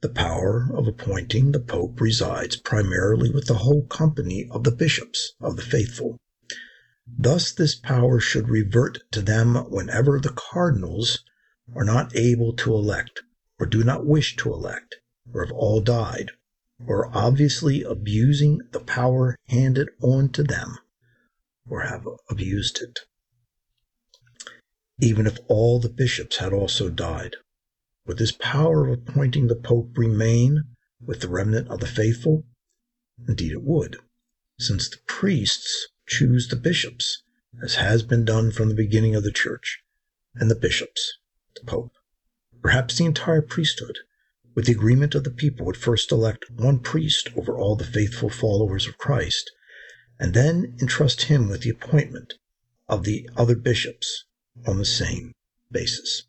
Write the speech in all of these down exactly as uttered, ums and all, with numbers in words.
the power of appointing the Pope resides primarily with the whole company of the bishops of the faithful. Thus this power should revert to them whenever the cardinals are not able to elect, or do not wish to elect, or have all died, or are obviously abusing the power handed on to them, or have abused it. Even if all the bishops had also died, would this power of appointing the Pope remain with the remnant of the faithful? Indeed it would, since the priests choose the bishops, as has been done from the beginning of the Church, and the bishops, the Pope, perhaps the entire priesthood, with the agreement of the people, would first elect one priest over all the faithful followers of Christ, and then entrust him with the appointment of the other bishops on the same basis.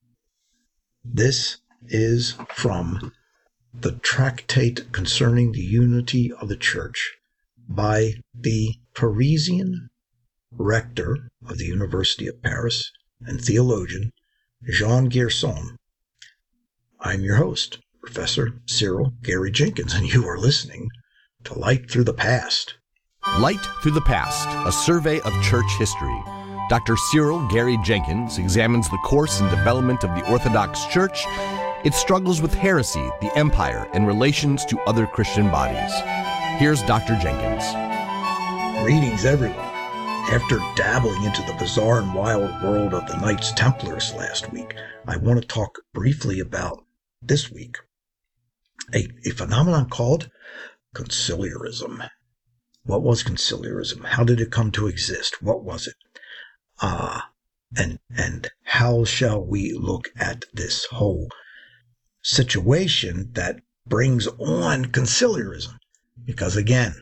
This is from the Tractate Concerning the Unity of the Church by the Parisian rector of the University of Paris and theologian Jean Gerson. I'm your host, Professor Cyril Gary Jenkins, and you are listening to Light Through the Past. Light Through the Past, a survey of church history. Doctor Cyril Gary Jenkins examines the course and development of the Orthodox Church, its struggles with heresy, the empire, and relations to other Christian bodies. Here's Doctor Jenkins. Greetings, everyone. After dabbling into the bizarre and wild world of the Knights Templars last week, I want to talk briefly about this week, a, a phenomenon called conciliarism. What was conciliarism? How did it come to exist? What was it? Ah, and and how shall we look at this whole situation that brings on conciliarism? Because again,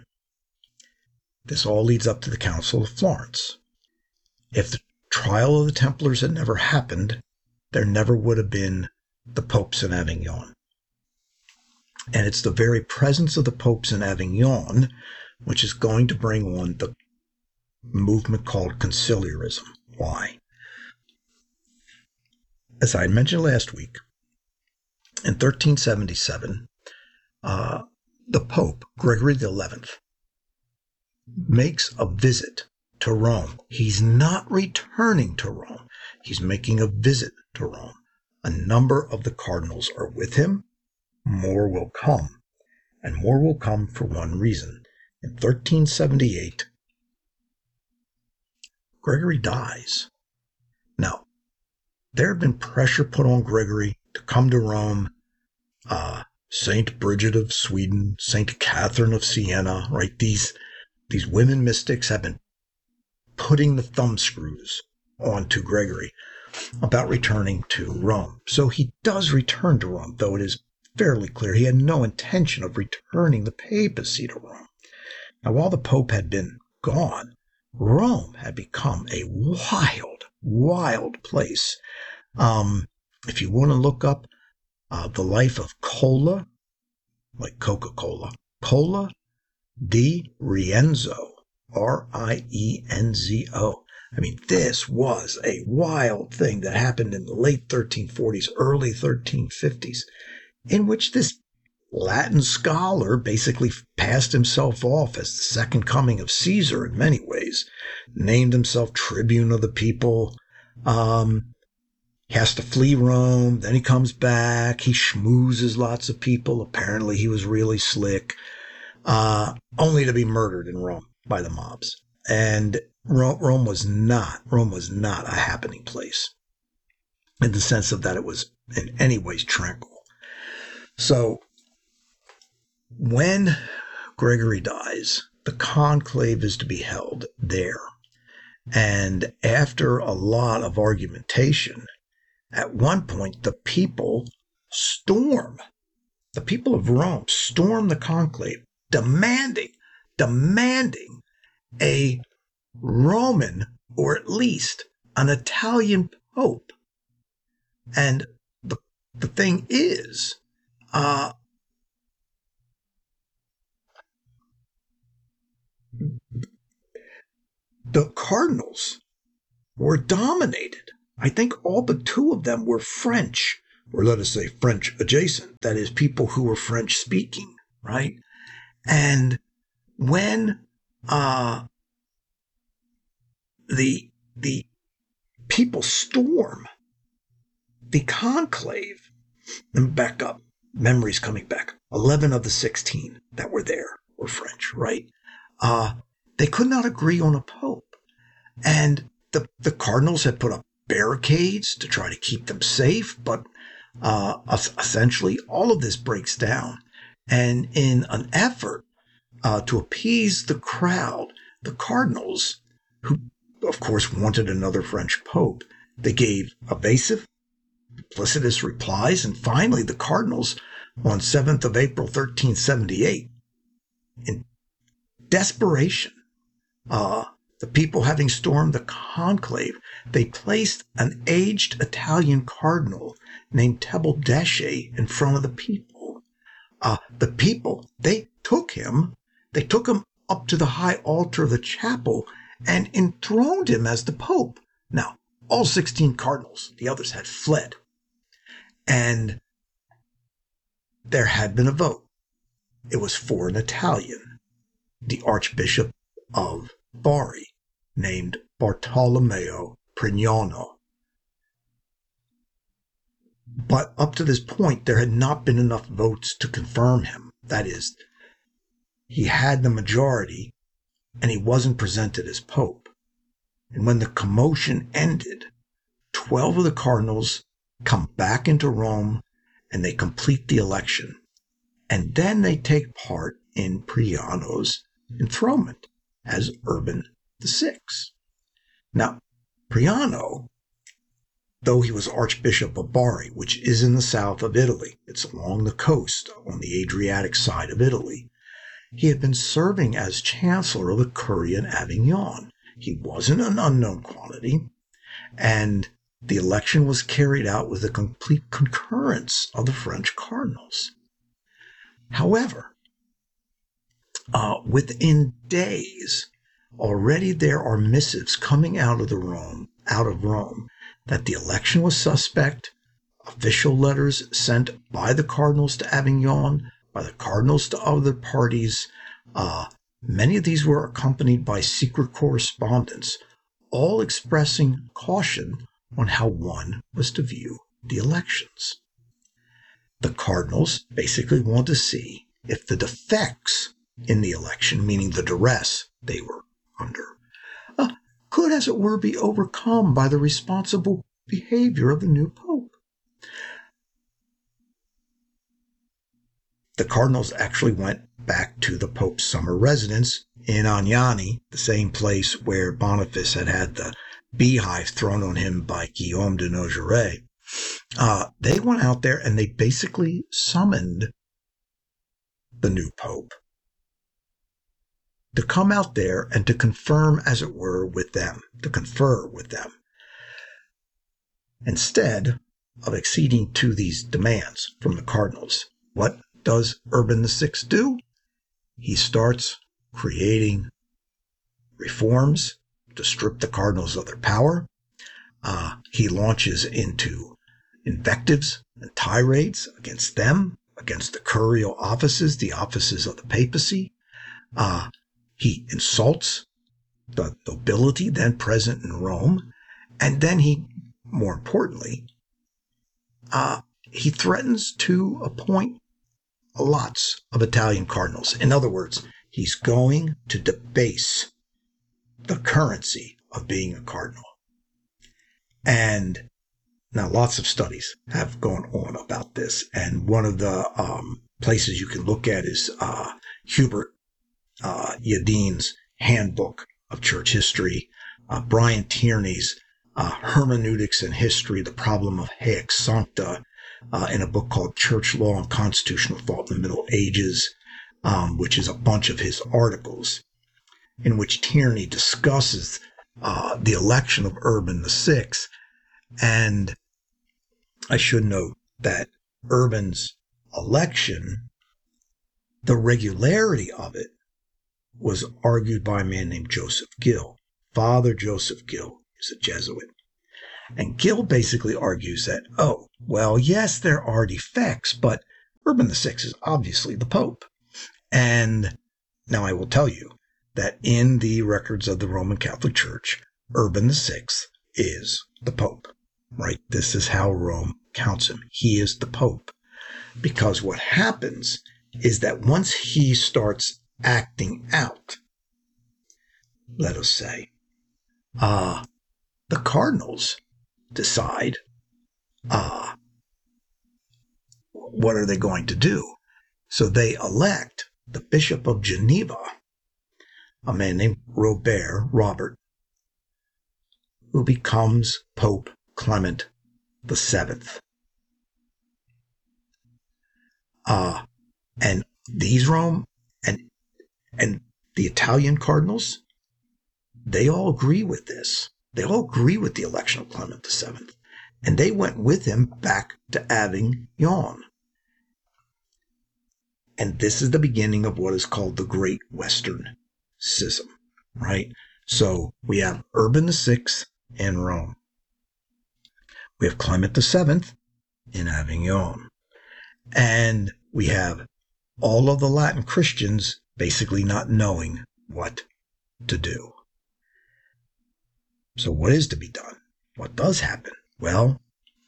this all leads up to the Council of Florence. If the trial of the Templars had never happened, there never would have been the popes in Avignon. And it's the very presence of the popes in Avignon which is going to bring on the movement called conciliarism. Why? As I mentioned last week, in thirteen seventy-seven, uh, the Pope, Gregory the eleventh, makes a visit to Rome. He's not returning to Rome. He's making a visit to Rome. A number of the cardinals are with him. More will come. And more will come for one reason. In thirteen seventy-eight, Gregory dies. Now, there had been pressure put on Gregory to come to Rome. Uh, Saint Bridget of Sweden, Saint Catherine of Siena, right? These, these women mystics have been putting the thumbscrews onto Gregory about returning to Rome. So he does return to Rome, though it is fairly clear he had no intention of returning the papacy to Rome. Now, while the Pope had been gone, Rome had become a wild, wild place. Um, if you want to look up uh, the life of Cola, like Coca-Cola, Cola di Rienzo, R I E N Z O. I mean, this was a wild thing that happened in the late thirteen forties, early thirteen fifties, in which this Latin scholar basically passed himself off as the second coming of Caesar in many ways, named himself tribune of the people. Um, he has to flee Rome, then he comes back, he schmoozes lots of people. Apparently he was really slick, uh, only to be murdered in Rome by the mobs. And Rome, Rome was not, Rome was not a happening place in the sense of that it was in any ways tranquil. So, when Gregory dies, the conclave is to be held there. And after a lot of argumentation, at one point the people storm, the people of Rome storm the conclave, demanding, demanding a Roman, or at least an Italian pope. And the, the thing is, uh, the cardinals were dominated. I think all but two of them were French, or let us say French adjacent, that is, people who were French speaking, right? And when uh, the the people storm the conclave, and back up, memories coming back, eleven of the sixteen that were there were French, right? Uh, they could not agree on a pope. And the, the cardinals had put up barricades to try to keep them safe, but uh, essentially all of this breaks down. And in an effort uh, to appease the crowd, the cardinals, who of course wanted another French pope, they gave evasive, duplicitous replies, and finally the cardinals, on seventh of April, thirteen seventy-eight, in desperation, uh, the people having stormed the conclave, they placed an aged Italian cardinal named Tebaldeche in front of the people. Uh, the people, they took him, they took him up to the high altar of the chapel and enthroned him as the pope. Now, all sixteen cardinals, the others had fled. And there had been a vote. It was for an Italian, the Archbishop of Bari, named Bartolomeo Prignano. But up to this point, there had not been enough votes to confirm him. That is, he had the majority, and he wasn't presented as Pope. And when the commotion ended, twelve of the cardinals come back into Rome, and they complete the election. And then they take part in Prignano's enthronement as Urban the Sixth. Now, Prignano, though he was Archbishop of Bari, which is in the south of Italy, it's along the coast on the Adriatic side of Italy, he had been serving as Chancellor of the Curia in Avignon. He wasn't an unknown quantity, and the election was carried out with the complete concurrence of the French cardinals. However, uh, within days, already there are missives coming out of the Rome, out of Rome, that the election was suspect, official letters sent by the cardinals to Avignon, by the cardinals to other parties. Uh, many of these were accompanied by secret correspondence, all expressing caution on how one was to view the elections. The cardinals basically wanted to see if the defects in the election, meaning the duress they were under, uh, could, as it were, be overcome by the responsible behavior of the new pope. The cardinals actually went back to the pope's summer residence in Agnani, the same place where Boniface had had the beehive thrown on him by Guillaume de Nogaret. Uh, they went out there and they basically summoned the new pope to come out there and to confirm, as it were, with them, to confer with them. Instead of acceding to these demands from the cardinals, what does Urban the Sixth do? He starts creating reforms to strip the cardinals of their power. Uh, he launches into invectives and tirades against them, against the curial offices, the offices of the papacy. Uh, he insults the nobility then present in Rome. And then he, more importantly, uh, he threatens to appoint lots of Italian cardinals. In other words, he's going to debase the currency of being a cardinal. And now lots of studies have gone on about this. And one of the um, places you can look at is uh, Hubert uh, Yadin's Handbook of Church History, uh, Brian Tierney's uh, Hermeneutics and History, The Problem of Haec Sancta, uh, in a book called Church Law and Constitutional Thought in the Middle Ages, um, which is a bunch of his articles in which Tierney discusses uh, the election of Urban the Sixth. And I should note that Urban's election, the regularity of it, was argued by a man named Joseph Gill. Father Joseph Gill is a Jesuit. And Gill basically argues that, oh, well, yes, there are defects, but Urban the Sixth is obviously the Pope. And now I will tell you that in the records of the Roman Catholic Church, Urban the Sixth is the Pope, right? This is how Rome counts him. He is the Pope. Because what happens is that once he starts acting out, let us say, uh, the cardinals decide, uh, what are they going to do? So they elect the Bishop of Geneva, a man named Robert, Robert, who becomes Pope Clement the Seventh. Uh, and these Rome and and the Italian cardinals, they all agree with this. They all agree with the election of Clement the Seventh. And they went with him back to Avignon. And this is the beginning of what is called the Great Western Schism, right? So we have Urban the Sixth in Rome. We have Clement the Seventh in Avignon. And we have all of the Latin Christians basically not knowing what to do. So what is to be done? What does happen? Well,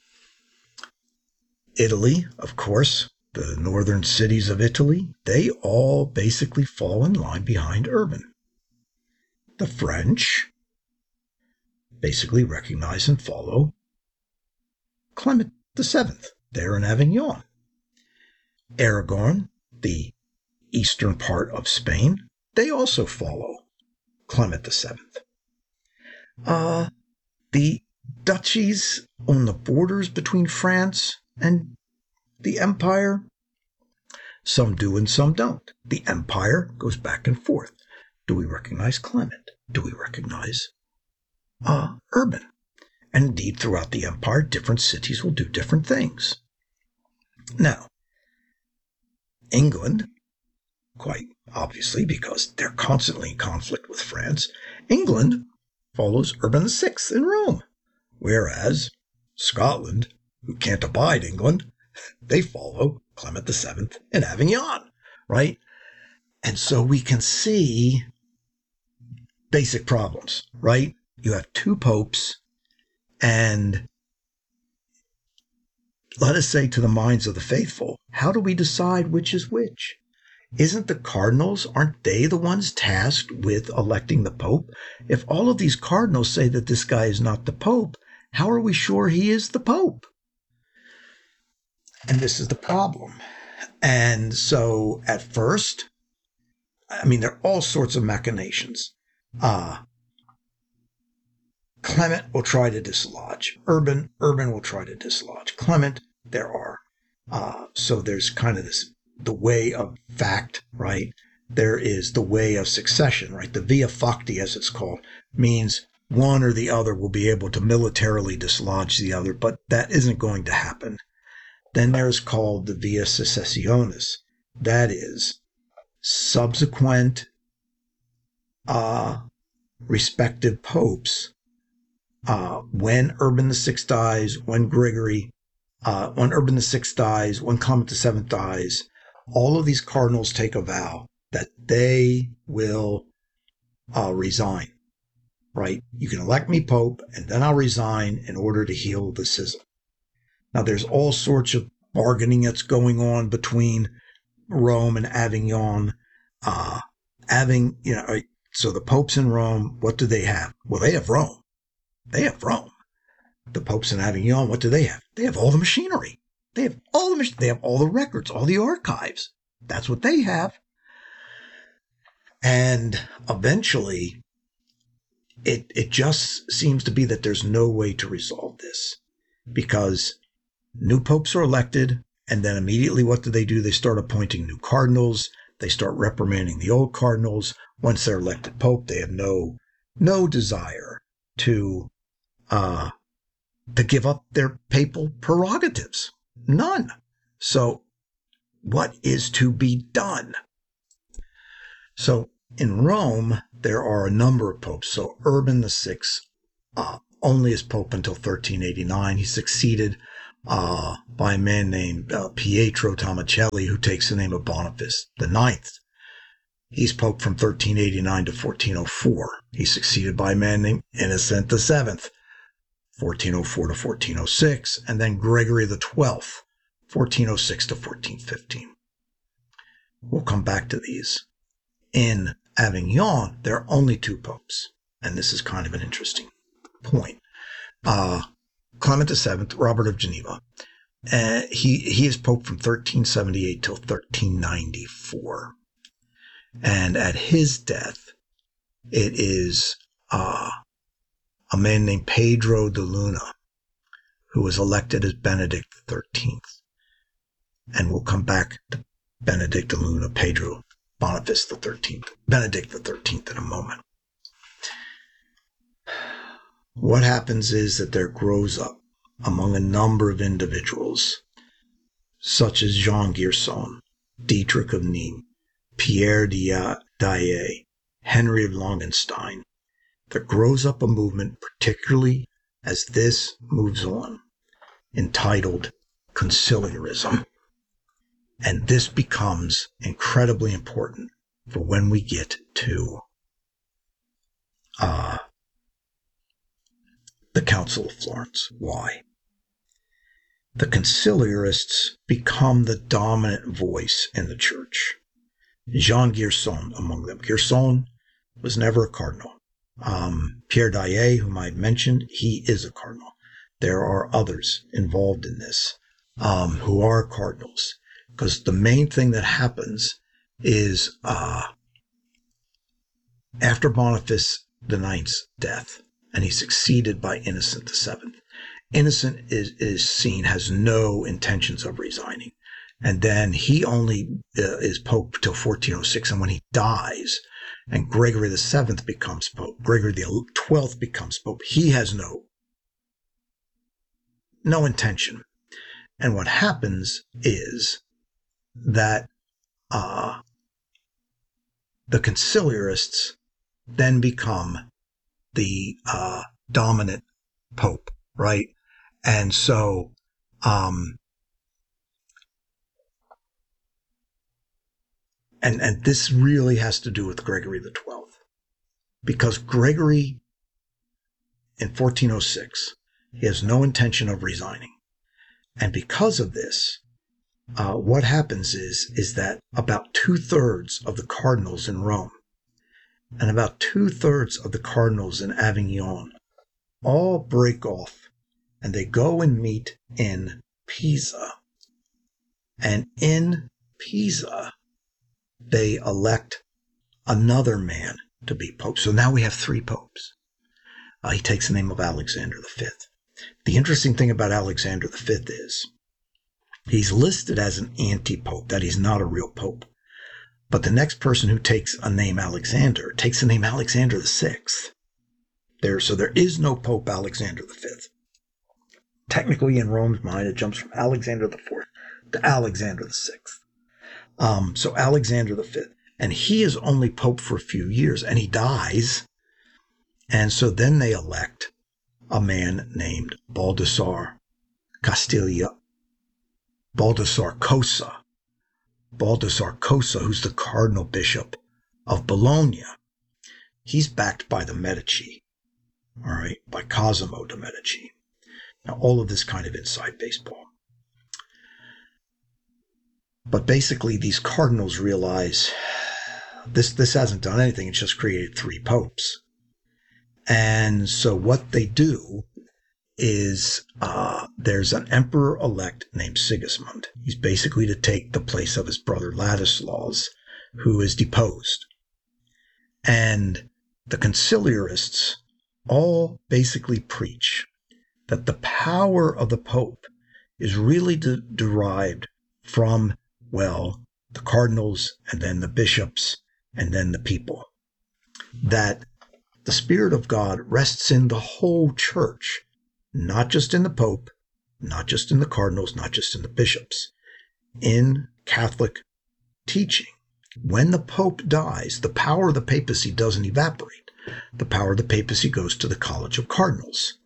Italy, of course, the northern cities of Italy, they all basically fall in line behind Urban. The French basically recognize and follow Clement the Seventh there in Avignon. Aragon, the eastern part of Spain, they also follow Clement the Seventh. Uh, the duchies on the borders between France and the empire, some do and some don't. The empire goes back and forth. Do we recognize Clement? Do we recognize uh, Urban? And indeed, throughout the empire, different cities will do different things. Now, England, quite obviously, because they're constantly in conflict with France, England follows Urban the Sixth in Rome, whereas Scotland, who can't abide England, they follow Clement the Seventh in Avignon, right? And so we can see basic problems, right? You have two popes, and let us say to the minds of the faithful, how do we decide which is which? Isn't the cardinals, aren't they the ones tasked with electing the pope? If all of these cardinals say that this guy is not the pope, how are we sure he is the pope? And this is the problem. And so at first, I mean, there are all sorts of machinations. Uh, Clement will try to dislodge. Urban, Urban will try to dislodge. Clement, there are. Uh, so there's kind of this, the way of fact, right? There is the way of succession, right? The via facti, as it's called, means one or the other will be able to militarily dislodge the other, but that isn't going to happen. Then there's called the via successionis. That is subsequent uh, respective popes. Uh, when Urban the Sixth dies, when Gregory, uh, when Urban the Sixth dies, when Clement the Seventh dies, all of these cardinals take a vow that they will uh, resign, right? You can elect me Pope, and then I'll resign in order to heal the schism. Now, there's all sorts of bargaining that's going on between Rome and Avignon. Uh, Avignon, you know, so the popes in Rome, what do they have? Well, they have Rome. They have Rome. The popes in Avignon, what do they have? They have all the machinery. They have all the mach- they have all the records, all the archives. That's what they have. And eventually, it it just seems to be that there's no way to resolve this, because new popes are elected, and then immediately what do they do? They start appointing new cardinals. They start reprimanding the old cardinals. Once they're elected pope, they have no no desire to uh, to give up their papal prerogatives. None. So what is to be done? So in Rome, there are a number of popes. So Urban the Sixth uh, only as Pope until thirteen eighty-nine. He's succeeded uh, by a man named uh, Pietro Tomacelli, who takes the name of Boniface the Ninth. He's Pope from thirteen eighty-nine to fourteen oh four. He's succeeded by a man named Innocent the Seventh, fourteen oh four to fourteen oh six, and then Gregory the Twelfth, fourteen oh six to fourteen fifteen. We'll come back to these. In Avignon, there are only two popes, and this is kind of an interesting point. Uh, Clement the Seventh, Robert of Geneva, uh, he he is Pope from thirteen seventy-eight till thirteen ninety-four, and at his death, it is uh, a man named Pedro de Luna who was elected as Benedict the Thirteenth, and we'll come back to Benedict de Luna, Pedro, Boniface the Thirteenth, Benedict the Thirteenth in a moment. What happens is that there grows up among a number of individuals, such as Jean Gerson, Dietrich of Nimes, Pierre d'Ailly, Henry of Langenstein, there grows up a movement, particularly as this moves on, entitled conciliarism. And this becomes incredibly important for when we get to uh, the Council of Florence. Why? The conciliarists become the dominant voice in the church. Jean Gerson among them. Gerson was never a cardinal. Um, Pierre d'Ailly, whom I mentioned, he is a cardinal. There are others involved in this um, who are cardinals. Because the main thing that happens is uh, after Boniface the Ninth's death, and he's succeeded by Innocent the Seventh. Innocent is, is seen, has no intentions of resigning. And then he only uh, is Pope till fourteen oh six, and when he dies, and Gregory the Seventh becomes Pope, Gregory the Twelfth becomes Pope, he has no, no intention. And what happens is that uh, the conciliarists then become the uh, dominant pope, right? And so um, and and this really has to do with Gregory the Twelfth, because Gregory in fourteen oh six, he has no intention of resigning. And because of this, Uh, what happens is, is that about two-thirds of the cardinals in Rome and about two-thirds of the cardinals in Avignon all break off, and they go and meet in Pisa. And in Pisa, they elect another man to be pope. So now we have three popes. Uh, he takes the name of Alexander the Fifth. The interesting thing about Alexander the Fifth is he's listed as an anti-pope, that he's not a real pope. But the next person who takes a name Alexander takes the name Alexander the Sixth. There, so there is no Pope Alexander the Fifth. Technically, in Rome's mind, it jumps from Alexander the Fourth to Alexander the Sixth. Um, so Alexander the Fifth. And he is only Pope for a few years, and he dies. And so then they elect a man named Baldassar Castiglia. Baldassar Cosa. Baldassar Cosa, who's the cardinal bishop of Bologna. He's backed by the Medici, all right, by Cosimo de' Medici. Now, all of this kind of inside baseball. But basically, these cardinals realize this, this hasn't done anything. It's just created three popes. And so what they do is uh, there's an emperor-elect named Sigismund. He's basically to take the place of his brother Ladislaus, who is deposed. And the conciliarists all basically preach that the power of the Pope is really de- derived from, well, the cardinals and then the bishops and then the people. That the Spirit of God rests in the whole church, not just in the Pope, not just in the cardinals, not just in the bishops. In Catholic teaching, when the Pope dies, the power of the papacy doesn't evaporate. The power of the papacy goes to the College of Cardinals.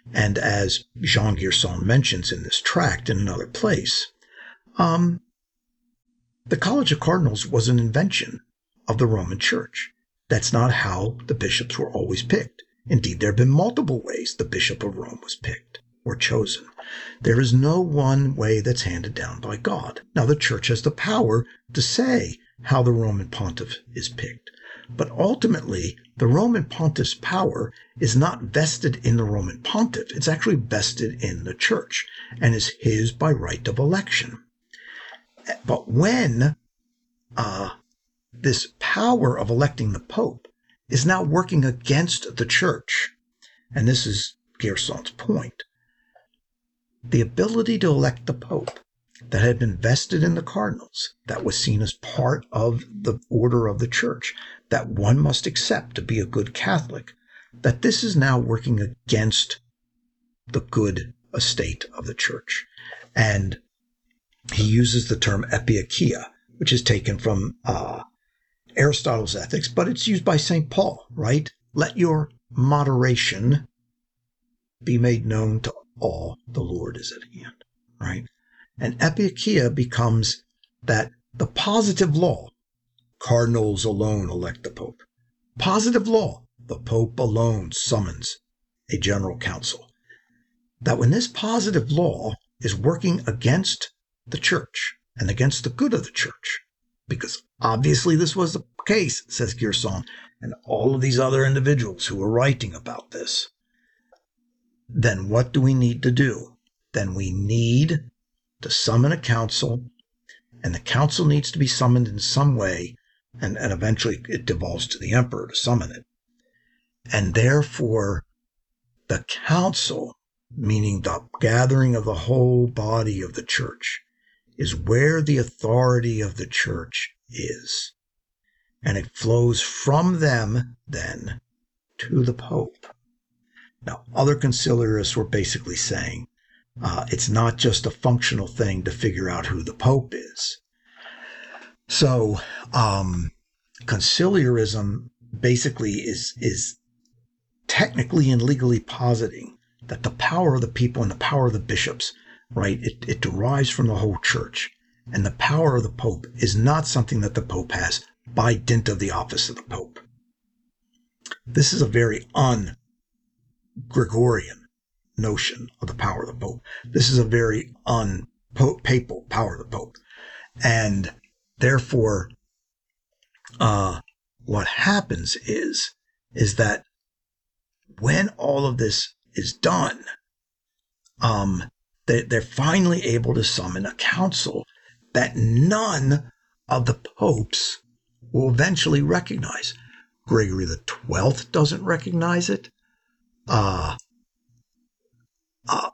And as Jean Gerson mentions in this tract in another place, um, the College of Cardinals was an invention of the Roman Church. That's not how the bishops were always picked. Indeed, there have been multiple ways the Bishop of Rome was picked or chosen. There is no one way that's handed down by God. Now, the Church has the power to say how the Roman pontiff is picked. But ultimately, the Roman pontiff's power is not vested in the Roman pontiff. It's actually vested in the Church and is his by right of election. But when uh, this power of electing the Pope is now working against the Church, and this is Gerson's point, the ability to elect the Pope that had been vested in the cardinals, that was seen as part of the order of the Church, that one must accept to be a good Catholic, that this is now working against the good estate of the Church. And he uses the term epieikeia, which is taken from uh, Aristotle's Ethics, but it's used by Saint Paul, right? Let your moderation be made known to all, the Lord is at hand, right? And epieikeia becomes that the positive law, cardinals alone elect the Pope. Positive law, the Pope alone summons a general council. That when this positive law is working against the Church and against the good of the Church, because obviously this was the case, says Gerson, and all of these other individuals who are writing about this, then what do we need to do? Then we need to summon a council, and the council needs to be summoned in some way, and, and eventually it devolves to the emperor to summon it. And therefore, the council, meaning the gathering of the whole body of the Church, is where the authority of the Church is. And it flows from them, then, to the Pope. Now, other conciliarists were basically saying, uh, it's not just a functional thing to figure out who the Pope is. So, um, conciliarism basically is, is technically and legally positing that the power of the people and the power of the bishops, right, it, it derives from the whole Church. And the power of the Pope is not something that the Pope has by dint of the office of the Pope. This is a very un-Gregorian notion of the power of the Pope. This is a very un-papal power of the Pope. And therefore, uh, what happens is, is that when all of this is done, um, they, they're finally able to summon a council that none of the popes will eventually recognize. Gregory the twelfth doesn't recognize it. Uh, uh,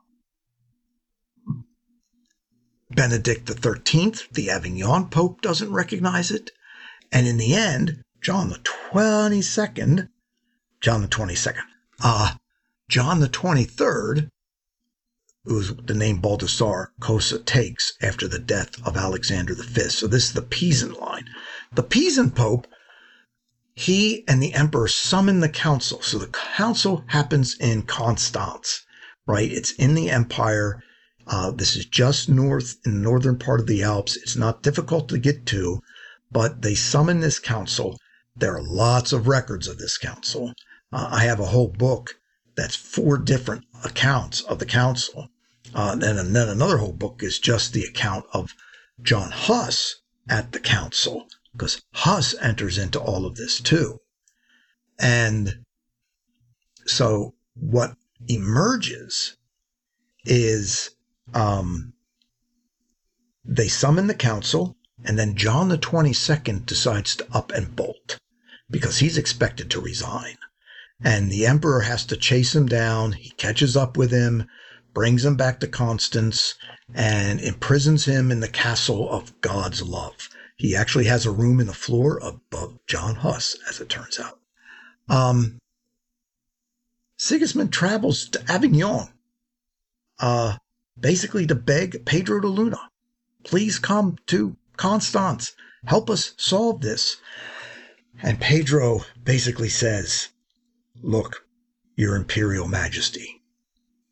Benedict the thirteenth, the Avignon Pope, doesn't recognize it. And in the end, John the twenty-second, John the twenty-second, uh, John the twenty-third, who's the name Baldassar Cosa takes after the death of Alexander the Fifth. So this is the Pisan line. The Pisan Pope, he and the emperor summon the council. So the council happens in Constance, right? It's in the empire. Uh, this is just north in the northern part of the Alps. It's not difficult to get to, but they summon this council. There are lots of records of this council. Uh, I have a whole book that's four different accounts of the council. Uh, and, and then another whole book is just the account of John Huss at the council, because Huss enters into all of this too. And so what emerges is um, they summon the council, and then John the twenty-second decides to up and bolt because he's expected to resign. And the emperor has to chase him down. He catches up with him, brings him back to Constance, and imprisons him in the castle of God's love. He actually has a room in the floor above John Huss, as it turns out. Um, Sigismund travels to Avignon, uh, basically to beg Pedro de Luna, please come to Constance, help us solve this. And Pedro basically says, look, Your Imperial Majesty,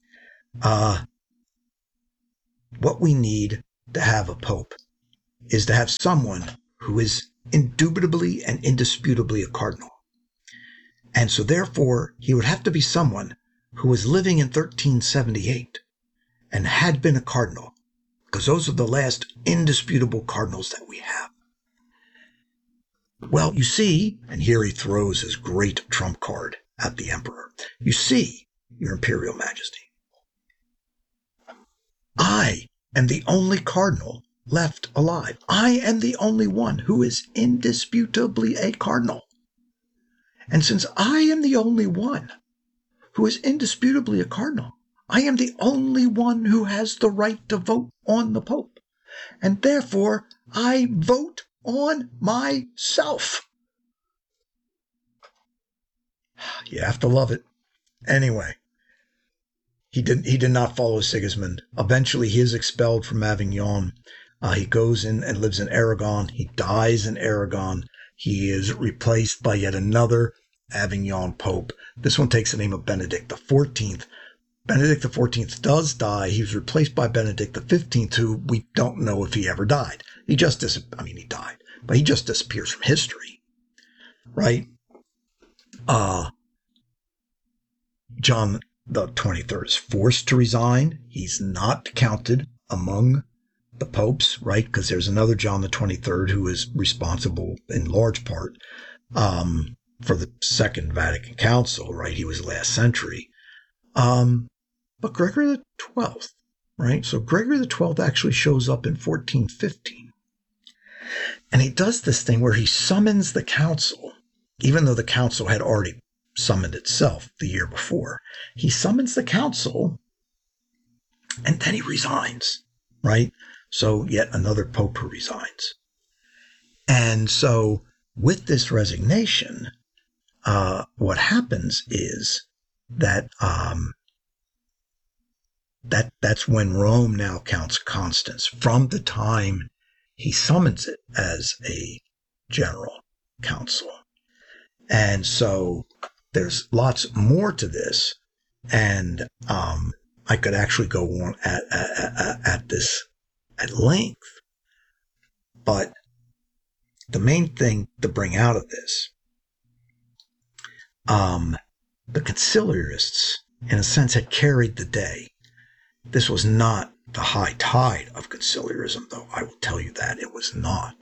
Uh, what we need to have a pope is to have someone who is indubitably and indisputably a cardinal. And so therefore, he would have to be someone who was living in thirteen seventy-eight and had been a cardinal, because those are the last indisputable cardinals that we have. Well, you see, and here he throws his great trump card at the emperor. You see, your imperial majesty, I am the only cardinal left alive. I am the only one who is indisputably a cardinal. And since I am the only one who is indisputably a cardinal, I am the only one who has the right to vote on the Pope. And therefore, I vote on myself. You have to love it. Anyway, he did, he did not follow Sigismund. Eventually, he is expelled from Avignon. Uh, he goes in and lives in Aragon. He dies in Aragon. He is replaced by yet another Avignon Pope. This one takes the name of Benedict the fourteenth. Benedict the fourteenth does die. He was replaced by Benedict the fifteenth, who we don't know if he ever died. He just dis- I mean, he died, but he just disappears from history, right? Uh, John the twenty-third is forced to resign. He's not counted among the popes, right? Because there's another John the twenty-third who is responsible in large part um, for the Second Vatican Council, right? He was last century. Um, but Gregory the twelfth, right? So Gregory the twelfth actually shows up in fourteen fifteen. And he does this thing where he summons the council, even though the council had already summoned itself the year before. He summons the council and then he resigns, right? So yet another pope who resigns. And so with this resignation, uh, what happens is that um, that that's when Rome now counts Constans from the time he summons it as a general council. And so there's lots more to this, and um, I could actually go on at, at, at this at length. But the main thing to bring out of this, um, the conciliarists, in a sense, had carried the day. This was not the high tide of conciliarism, though. I will tell you that it was not.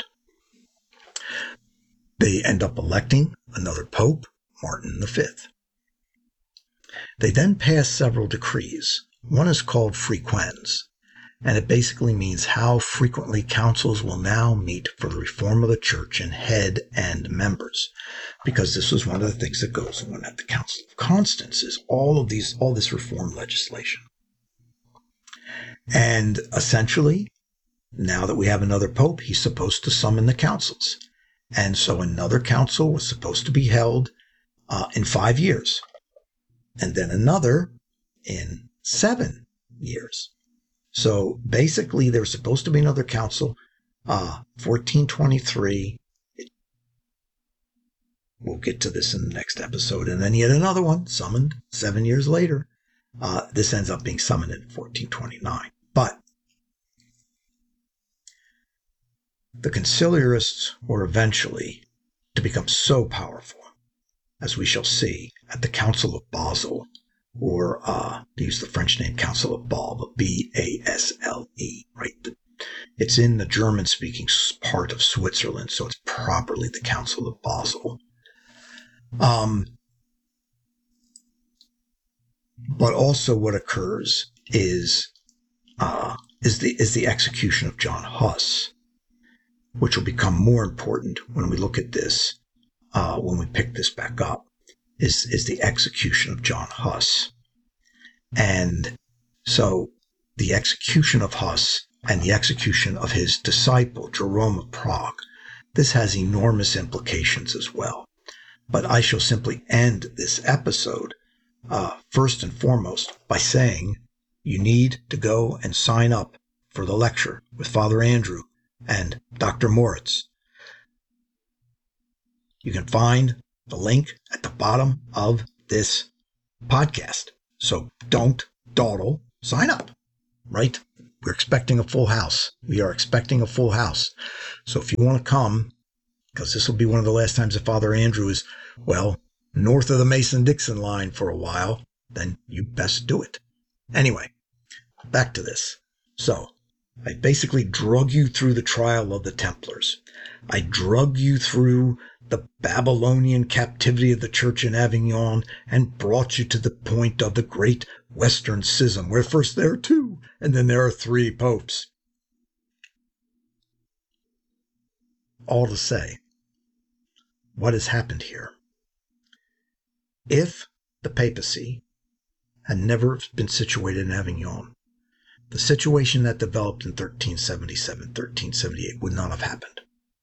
They end up electing another pope, Martin the fifth. They then pass several decrees. One is called Frequens, and it basically means how frequently councils will now meet for the reform of the church in head and members, because this was one of the things that goes on at the Council of Constance, is all of these, all this reform legislation. And essentially, now that we have another pope, he's supposed to summon the councils. And so another council was supposed to be held uh, in five years, and then another in seven years. So basically, there's supposed to be another council, uh, fourteen twenty-three. We'll get to this in the next episode. And then yet another one summoned seven years later. Uh, this ends up being summoned in fourteen twenty-nine. But the conciliarists were eventually to become so powerful, as we shall see at the Council of Basel, or uh, to use the French name, Council of Basle, B A S L E, right? It's in the German-speaking part of Switzerland, so it's properly the Council of Basel. Um, but also what occurs is uh, is the is the execution of John Huss, which will become more important when we look at this, uh, when we pick this back up, is, is the execution of John Huss. And so the execution of Huss and the execution of his disciple, Jerome of Prague, this has enormous implications as well. But I shall simply end this episode, uh, first and foremost, by saying you need to go and sign up for the lecture with Father Andrew and Doctor Moritz. You can find the link at the bottom of this podcast. So don't dawdle. sign up, right? We're expecting a full house. We are expecting a full house. So if you want to come, because this will be one of the last times that Father Andrew is, well, north of the Mason-Dixon line for a while, then you best do it. Anyway, back to this. So I basically drug you through the trial of the Templars. I drug you through the Babylonian captivity of the church in Avignon and brought you to the point of the great Western Schism, where first there are two, and then there are three popes. All to say, what has happened here? If the papacy had never been situated in Avignon, the situation that developed in thirteen seventy-seven, thirteen seventy-eight would not have happened.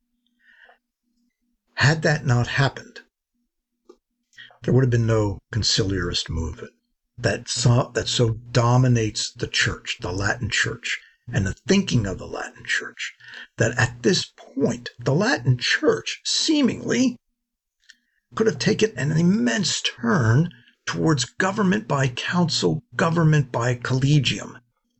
Had that not happened, there would have been no conciliarist movement that so, that so dominates the church, the Latin church, and the thinking of the Latin church, that at this point, the Latin church seemingly could have taken an immense turn towards government by council, government by collegium.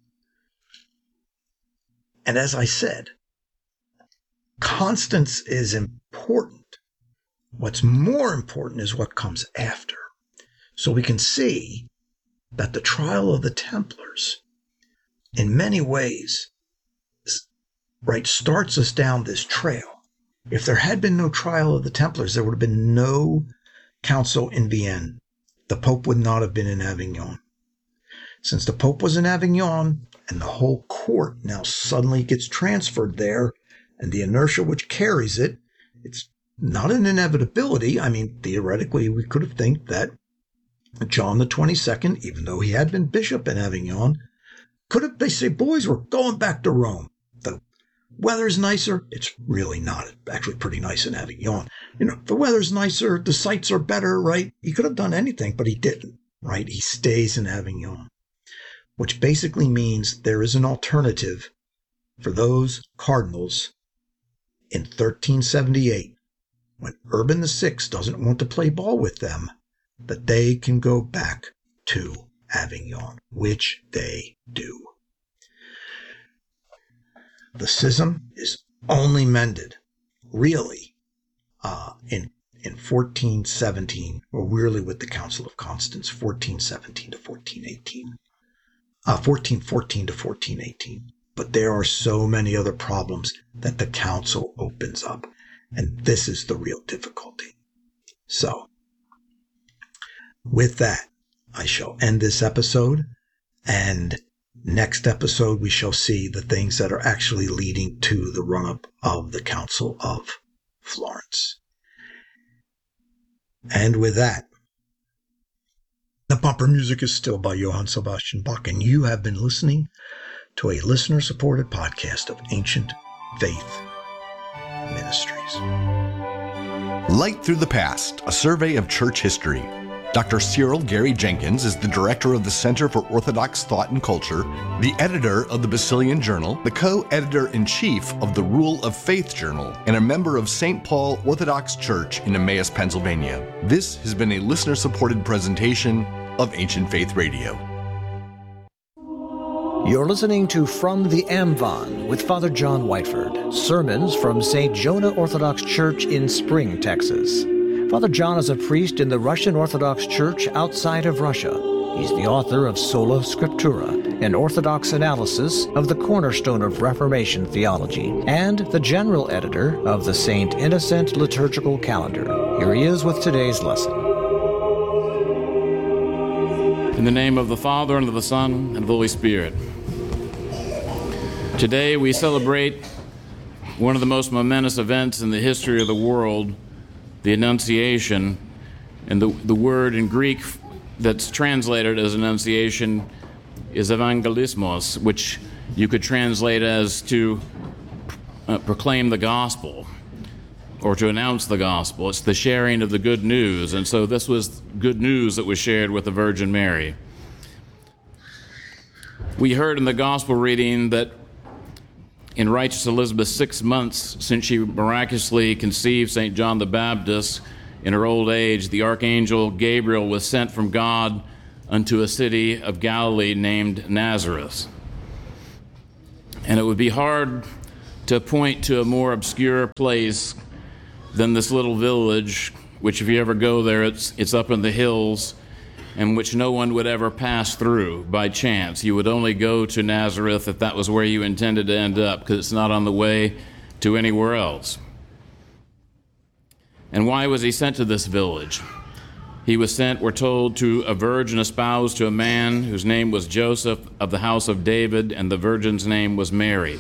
And as I said, constance is important. What's more important is what comes after. So we can see that the trial of the Templars, in many ways, right, starts us down this trail. If there had been no trial of the Templars, there would have been no council in Vienne. The Pope would not have been in Avignon. Since the Pope was in Avignon, and the whole court now suddenly gets transferred there, and the inertia which carries it, it's not an inevitability. I mean, theoretically, we could have think that John the twenty-second, even though he had been bishop in Avignon, could have, they say, boys, we're going back to Rome. The weather's nicer. It's really not. It's actually pretty nice in Avignon. You know, the weather's nicer. The sights are better, right? He could have done anything, but he didn't, right? He stays in Avignon, which basically means there is an alternative for those cardinals in thirteen seventy-eight, when Urban the Sixth doesn't want to play ball with them, that they can go back to Avignon, which they do. The schism is only mended, really, uh, in in fourteen seventeen, or really with the Council of Constance, fourteen seventeen to fourteen eighteen. Uh, fourteen fourteen to fourteen eighteen. But there are so many other problems that the council opens up, and this is the real difficulty. So, with that, I shall end this episode, and next episode we shall see the things that are actually leading to the run-up of the Council of Florence. And with that, the bumper music is still by Johann Sebastian Bach, and you have been listening to a listener-supported podcast of Ancient Faith Ministries. Light Through the Past, a survey of church history. Doctor Cyril Gary Jenkins is the director of the Center for Orthodox Thought and Culture, the editor of the Basilian Journal, the co-editor-in-chief of the Rule of Faith Journal, and a member of Saint Paul Orthodox Church in Emmaus, Pennsylvania. This has been a listener-supported presentation of Ancient Faith Radio. You're listening to From the Amvon with Father John Whiteford, sermons from Saint Jonah Orthodox Church in Spring, Texas. Father John is a priest in the Russian Orthodox Church outside of Russia. He's the author of Sola Scriptura, an Orthodox analysis of the cornerstone of Reformation theology, and the general editor of the Saint Innocent Liturgical Calendar. Here he is with today's lesson. In the name of the Father, and of the Son, and of the Holy Spirit. Today we celebrate one of the most momentous events in the history of the world, the Annunciation. And the, the word in Greek that's translated as Annunciation is evangelismos, which you could translate as to uh, proclaim the gospel or to announce the gospel. It's the sharing of the good news. And so this was good news that was shared with the Virgin Mary. We heard in the gospel reading that in righteous Elizabeth's six months since she miraculously conceived Saint John the Baptist in her old age, the archangel Gabriel was sent from God unto a city of Galilee named Nazareth. And it would be hard to point to a more obscure place than this little village, which if you ever go there, it's, it's up in the hills, and which no one would ever pass through by chance. You would only go to Nazareth if that was where you intended to end up, because it's not on the way to anywhere else. And why was he sent to this village? He was sent, we're told, to a virgin espoused to a man whose name was Joseph of the house of David, and the virgin's name was Mary.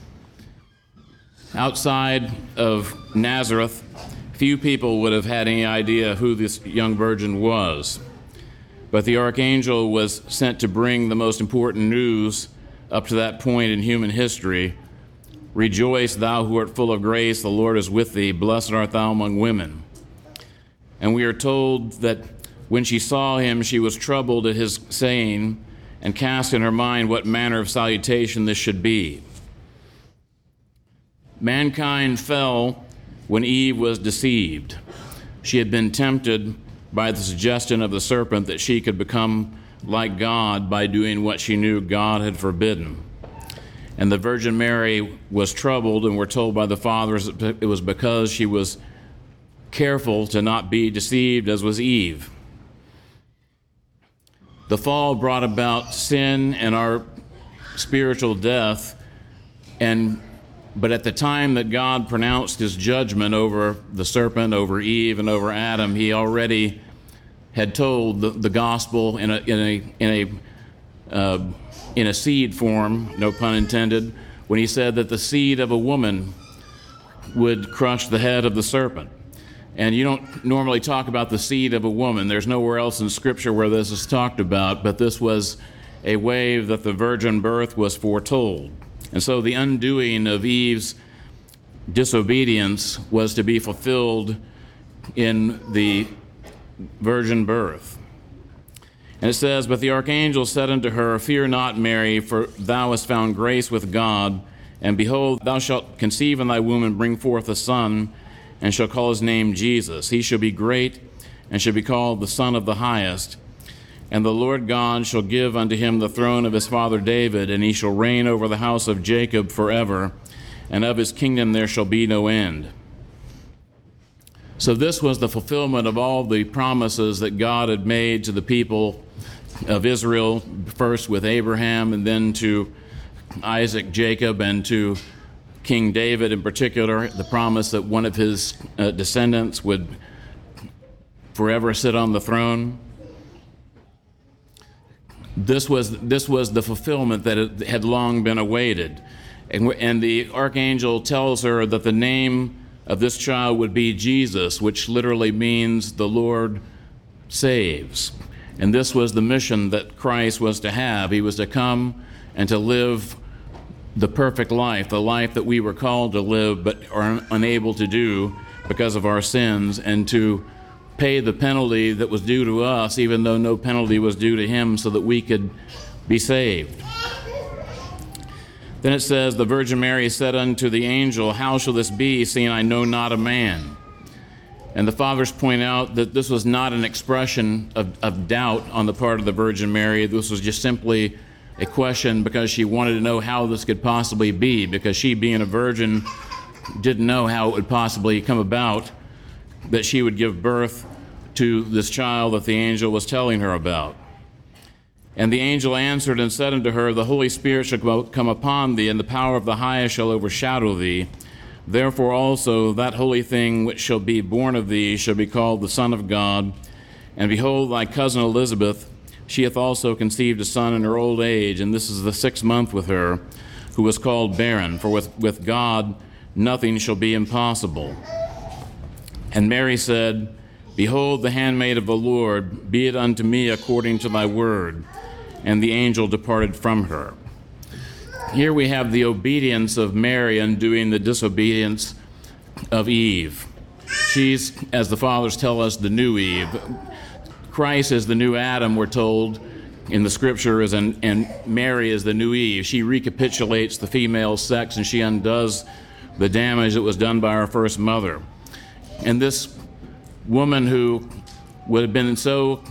Outside of Nazareth, few people would have had any idea who this young virgin was. But the archangel was sent to bring the most important news up to that point in human history. Rejoice, thou who art full of grace, the Lord is with thee. Blessed art thou among women. And we are told that when she saw him, she was troubled at his saying, and cast in her mind what manner of salutation this should be. Mankind fell when Eve was deceived. She had been tempted by the suggestion of the serpent that she could become like God by doing what she knew God had forbidden. And the Virgin Mary was troubled, and we're told by the fathers that it was because she was careful to not be deceived, as was Eve. The fall brought about sin and our spiritual death, and but at the time that God pronounced his judgment over the serpent, over Eve, and over Adam, he already had told the, the gospel in a in a in a uh, in a seed form, no pun intended, when he said that the seed of a woman would crush the head of the serpent. And you don't normally talk about the seed of a woman. There's nowhere else in Scripture where this is talked about, but this was a way that the virgin birth was foretold. And so the undoing of Eve's disobedience was to be fulfilled in the virgin birth. And it says, but the archangel said unto her, fear not, Mary, for thou hast found grace with God, and behold, thou shalt conceive in thy womb and bring forth a son, and shall call his name Jesus. He shall be great, and shall be called the Son of the Highest. And the Lord God shall give unto him the throne of his father David, and he shall reign over the house of Jacob forever, and of his kingdom there shall be no end. So this was the fulfillment of all the promises that God had made to the people of Israel, first with Abraham, and then to Isaac, Jacob, and to King David in particular, the promise that one of his uh, descendants would forever sit on the throne. This was this was the fulfillment that had long been awaited. And, and the archangel tells her that the name of this child would be Jesus, which literally means the Lord saves. And this was the mission that Christ was to have. He was to come and to live the perfect life, the life that we were called to live but are unable to do because of our sins, and to pay the penalty that was due to us, even though no penalty was due to him, so that we could be saved. Then it says, the Virgin Mary said unto the angel, how shall this be, seeing I know not a man? And the fathers point out that this was not an expression of, of doubt on the part of the Virgin Mary. This was just simply a question because she wanted to know how this could possibly be, because she, being a virgin, didn't know how it would possibly come about that she would give birth to this child that the angel was telling her about. And the angel answered and said unto her, the Holy Spirit shall come upon thee, and the power of the highest shall overshadow thee. Therefore also that holy thing which shall be born of thee shall be called the Son of God. And behold, thy cousin Elizabeth, she hath also conceived a son in her old age, and this is the sixth month with her, who was called barren, for with, with God nothing shall be impossible. And Mary said, behold, the handmaid of the Lord, be it unto me according to thy word. And the angel departed from her. Here we have the obedience of Mary undoing the disobedience of Eve. She's, as the fathers tell us, the new Eve. Christ is the new Adam, we're told in the scriptures, and, and Mary is the new Eve. She recapitulates the female sex, and she undoes the damage that was done by our first mother. And this woman who would have been so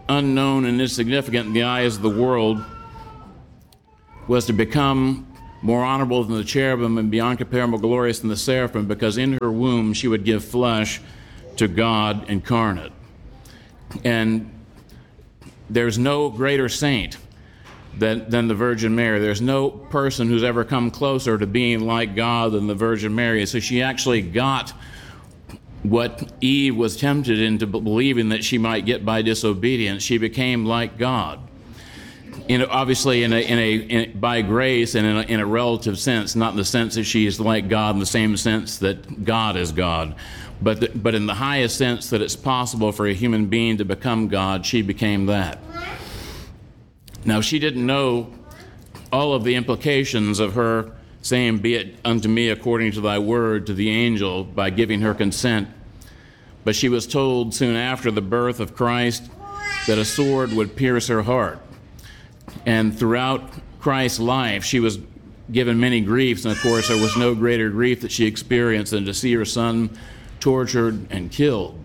unknown and insignificant in the eyes of the world, was to become more honorable than the cherubim and beyond comparable glorious than the seraphim, because in her womb she would give flesh to God incarnate. And there's no greater saint than, than the Virgin Mary. There's no person who's ever come closer to being like God than the Virgin Mary. So she actually got what Eve was tempted into believing that she might get by disobedience. She became like God. In a, obviously, in a, in a, in, by grace and in a, in a relative sense, not in the sense that she is like God in the same sense that God is God, but the, but in the highest sense that it's possible for a human being to become God, she became that. Now, she didn't know all of the implications of her saying, "Be it unto me according to thy word," to the angel by giving her consent, but she was told soon after the birth of Christ that a sword would pierce her heart. And throughout Christ's life, she was given many griefs, and of course, there was no greater grief that she experienced than to see her son tortured and killed.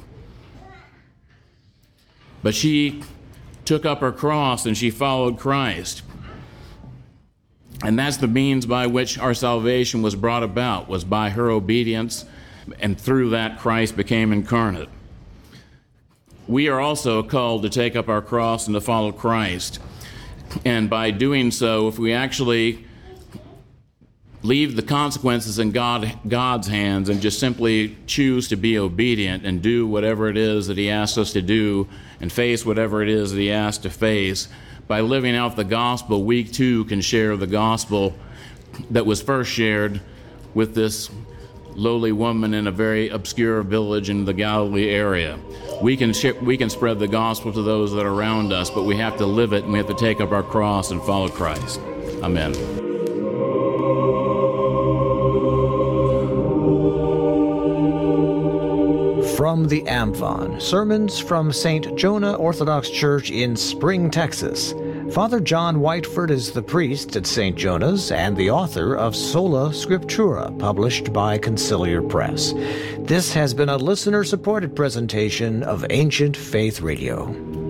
But she took up her cross and she followed Christ. And that's the means by which our salvation was brought about, was by her obedience, and through that Christ became incarnate. We are also called to take up our cross and to follow Christ. And by doing so, if we actually leave the consequences in God, God's hands and just simply choose to be obedient and do whatever it is that he asks us to do and face whatever it is that he asks to face, by living out the gospel, we too can share the gospel that was first shared with this lowly woman in a very obscure village in the Galilee area. We can sh- we can spread the gospel to those that are around us, but we have to live it, and we have to take up our cross and follow Christ. Amen. From the Amvon, sermons from Saint Jonah Orthodox Church in Spring, Texas. Father John Whiteford is the priest at Saint Jonah's and the author of Sola Scriptura, published by Conciliar Press. This has been a listener-supported presentation of Ancient Faith Radio.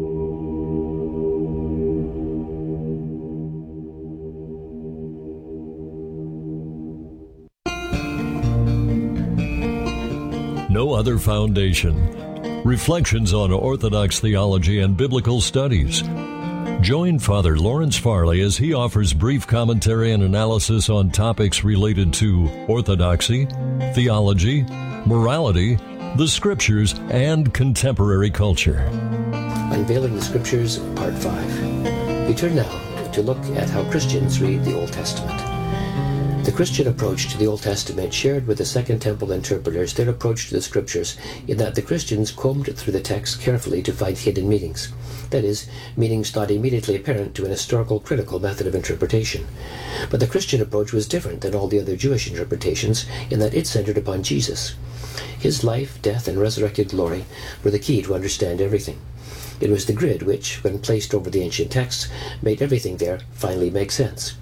No Other Foundation. Reflections on Orthodox theology and biblical studies. Join Father Lawrence Farley as he offers brief commentary and analysis on topics related to orthodoxy, theology, morality, the Scriptures, and contemporary culture. Unveiling the Scriptures, Part five. We turn now to look at how Christians read the Old Testament. The Christian approach to the Old Testament shared with the Second Temple interpreters their approach to the Scriptures, in that the Christians combed through the text carefully to find hidden meanings. That is, meanings not immediately apparent to an historical critical method of interpretation. But the Christian approach was different than all the other Jewish interpretations, in that it centered upon Jesus. His life, death, and resurrected glory were the key to understand everything. It was the grid which, when placed over the ancient texts, made everything there finally make sense.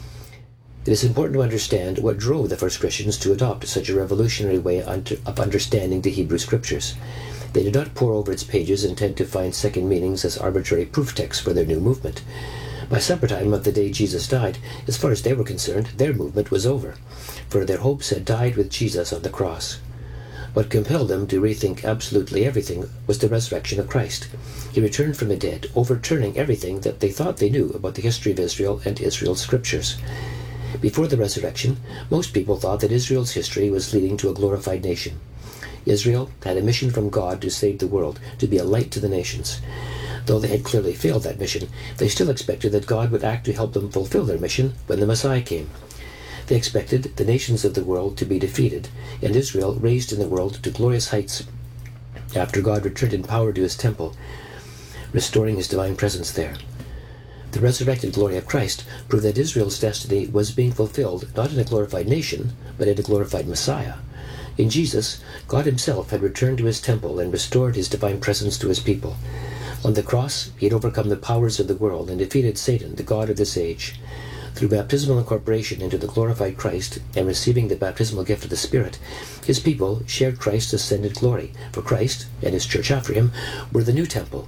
It is important to understand what drove the first Christians to adopt such a revolutionary way of understanding the Hebrew Scriptures. They did not pore over its pages intent to find second meanings as arbitrary proof texts for their new movement. By supper time of the day Jesus died, as far as they were concerned, their movement was over, for their hopes had died with Jesus on the cross. What compelled them to rethink absolutely everything was the resurrection of Christ. He returned from the dead, overturning everything that they thought they knew about the history of Israel and Israel's Scriptures. Before the resurrection, most people thought that Israel's history was leading to a glorified nation. Israel had a mission from God to save the world, to be a light to the nations. Though they had clearly failed that mission, they still expected that God would act to help them fulfill their mission when the Messiah came. They expected the nations of the world to be defeated, and Israel raised in the world to glorious heights after God returned in power to his temple, restoring his divine presence there. The resurrected glory of Christ proved that Israel's destiny was being fulfilled not in a glorified nation, but in a glorified Messiah. In Jesus, God himself had returned to his temple and restored his divine presence to his people. On the cross, he had overcome the powers of the world and defeated Satan, the god of this age. Through baptismal incorporation into the glorified Christ and receiving the baptismal gift of the Spirit, his people shared Christ's ascended glory, for Christ, and his church after him, were the new temple.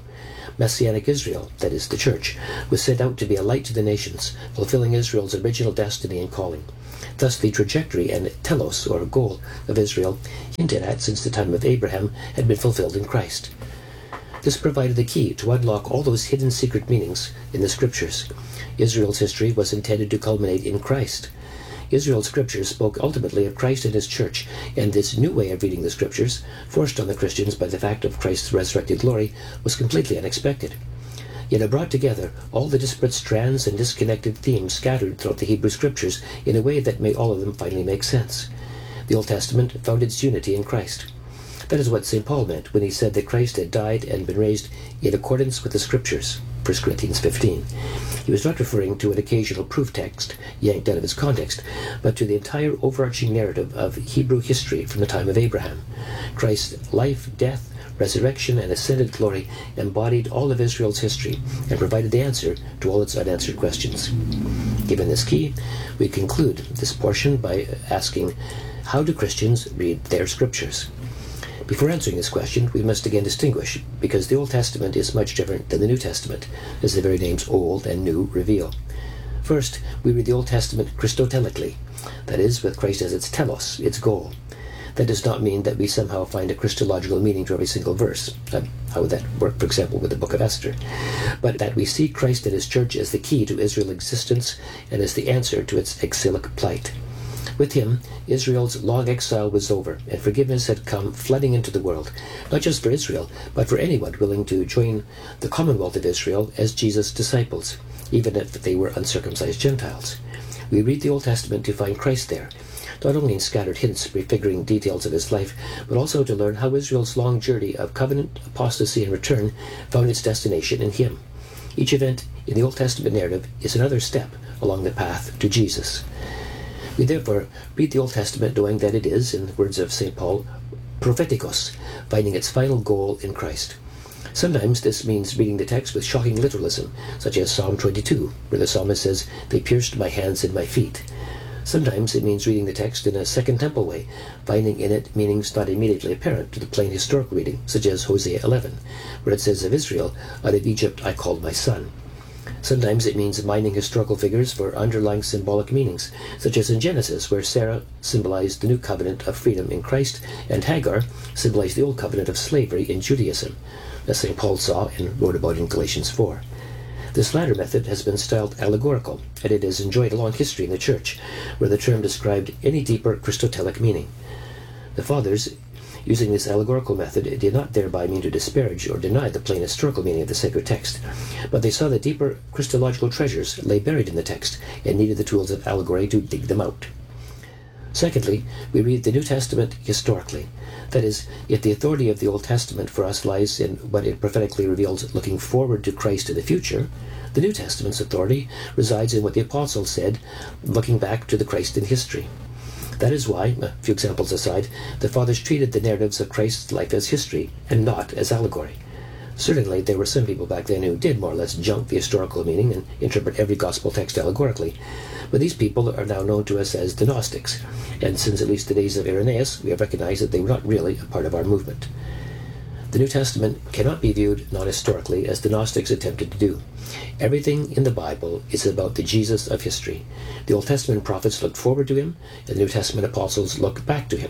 Messianic Israel, that is, the church, was sent out to be a light to the nations, fulfilling Israel's original destiny and calling. Thus the trajectory and telos, or goal, of Israel, hinted at since the time of Abraham, had been fulfilled in Christ. This provided the key to unlock all those hidden secret meanings in the Scriptures. Israel's history was intended to culminate in Christ. Israel's Scriptures spoke ultimately of Christ and His church, and this new way of reading the Scriptures, forced on the Christians by the fact of Christ's resurrected glory, was completely unexpected. Yet it brought together all the disparate strands and disconnected themes scattered throughout the Hebrew Scriptures in a way that made all of them finally make sense. The Old Testament found its unity in Christ. That is what Saint Paul meant when he said that Christ had died and been raised in accordance with the Scriptures, First Corinthians fifteen. He was not referring to an occasional proof text yanked out of its context, but to the entire overarching narrative of Hebrew history from the time of Abraham. Christ's life, death, resurrection, and ascended glory embodied all of Israel's history and provided the answer to all its unanswered questions. Given this key, we conclude this portion by asking, how do Christians read their Scriptures? Before answering this question, we must again distinguish, because the Old Testament is much different than the New Testament, as the very names Old and New reveal. First, we read the Old Testament Christotelically, that is, with Christ as its telos, its goal. That does not mean that we somehow find a Christological meaning to every single verse. Uh, how would that work, for example, with the book of Esther? But that we see Christ and His church as the key to Israel's existence and as the answer to its exilic plight. With Him, Israel's long exile was over, and forgiveness had come flooding into the world, not just for Israel, but for anyone willing to join the commonwealth of Israel as Jesus' disciples, even if they were uncircumcised Gentiles. We read the Old Testament to find Christ there, not only in scattered hints prefiguring details of His life, but also to learn how Israel's long journey of covenant, apostasy, and return found its destination in Him. Each event in the Old Testament narrative is another step along the path to Jesus. We therefore read the Old Testament knowing that it is, in the words of Saint Paul, prophetikos, finding its final goal in Christ. Sometimes this means reading the text with shocking literalism, such as Psalm twenty-two, where the psalmist says, "They pierced my hands and my feet." Sometimes it means reading the text in a Second Temple way, finding in it meanings not immediately apparent to the plain historical reading, such as Hosea eleven, where it says of Israel, "Out of Egypt I called my son." Sometimes it means mining historical figures for underlying symbolic meanings, such as in Genesis, where Sarah symbolized the new covenant of freedom in Christ, and Hagar symbolized the old covenant of slavery in Judaism, as Saint Paul saw and wrote about in Galatians four. This latter method has been styled allegorical, and it has enjoyed a long history in the Church, where the term described any deeper Christotelic meaning. The Fathers, using this allegorical method, did not thereby mean to disparage or deny the plain historical meaning of the sacred text, but they saw that deeper Christological treasures lay buried in the text and needed the tools of allegory to dig them out. Secondly, we read the New Testament historically. That is, if the authority of the Old Testament for us lies in what it prophetically reveals looking forward to Christ in the future, the New Testament's authority resides in what the Apostles said, looking back to the Christ in history. That is why, a few examples aside, the Fathers treated the narratives of Christ's life as history and not as allegory. Certainly, there were some people back then who did more or less junk the historical meaning and interpret every gospel text allegorically, but these people are now known to us as the Gnostics, and since at least the days of Irenaeus, we have recognized that they were not really a part of our movement. The New Testament cannot be viewed non-historically as the Gnostics attempted to do. Everything in the Bible is about the Jesus of history. The Old Testament prophets looked forward to Him, and the New Testament apostles looked back to Him.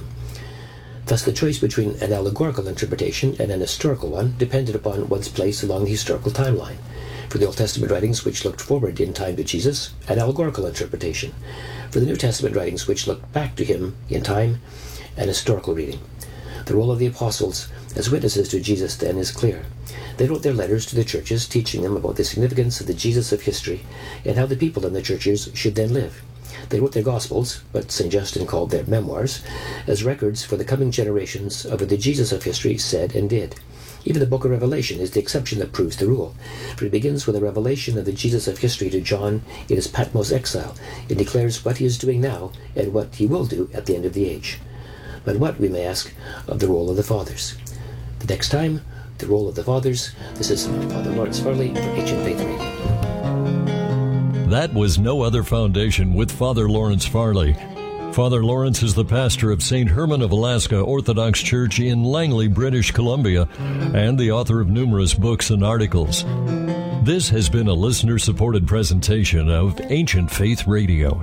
Thus the choice between an allegorical interpretation and an historical one depended upon one's place along the historical timeline. For the Old Testament writings which looked forward in time to Jesus, an allegorical interpretation. For the New Testament writings which looked back to Him in time, an historical reading. The role of the apostles as witnesses to Jesus then is clear. They wrote their letters to the churches teaching them about the significance of the Jesus of history and how the people in the churches should then live. They wrote their Gospels, what Saint Justin called their memoirs, as records for the coming generations of what the Jesus of history said and did. Even the book of Revelation is the exception that proves the rule, for it begins with a revelation of the Jesus of history to John in his Patmos exile. It declares what he is doing now and what he will do at the end of the age. But what, we may ask, of the role of the Fathers? The next time, the role of the Fathers. This is Father Lawrence Farley for Ancient Faith Radio. That was No Other Foundation with Father Lawrence Farley. Father Lawrence is the pastor of Saint Herman of Alaska Orthodox Church in Langley, British Columbia, and the author of numerous books and articles. This has been a listener-supported presentation of Ancient Faith Radio.